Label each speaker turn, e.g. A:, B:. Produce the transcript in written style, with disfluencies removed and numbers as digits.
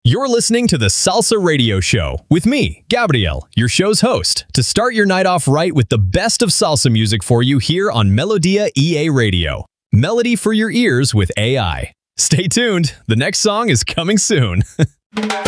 A: You're listening to the Salsa Radio Show with me, Gabriel, your show's host, to start your night off right with the best of salsa music for you here on Melodia EA Radio. Melody for your ears with AI. Stay tuned. The next song is coming soon.